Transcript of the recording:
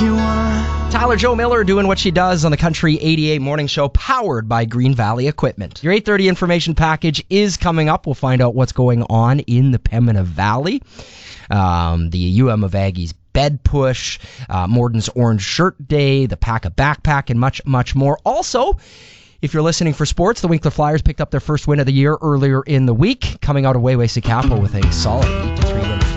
Tyler Joe Miller doing what she does on the Country 88 Morning Show, powered by Green Valley Equipment. Your 8:30 information package is coming up. We'll find out what's going on in the Pembina Valley. The UM of Aggies bed push, Morden's Orange Shirt Day, the Pack a Backpack, and much, much more. Also, if you're listening for sports, the Winkler Flyers picked up their first win of the year earlier in the week, coming out of Wayway Sikapo with a solid 8-3